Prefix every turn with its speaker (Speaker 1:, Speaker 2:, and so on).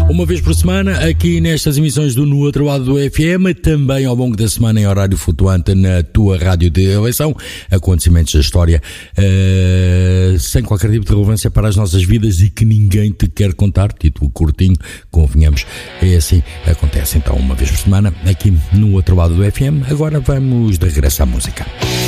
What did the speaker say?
Speaker 1: Uma vez por semana, aqui nestas emissões do No Outro Lado do FM, também ao longo da semana em horário flutuante na tua rádio de eleição, acontecimentos da história sem qualquer tipo de relevância para as nossas vidas e que ninguém te quer contar, título curtinho, convenhamos, é assim, acontece então uma vez por semana aqui no Outro Lado do FM. Agora vamos de regresso à música.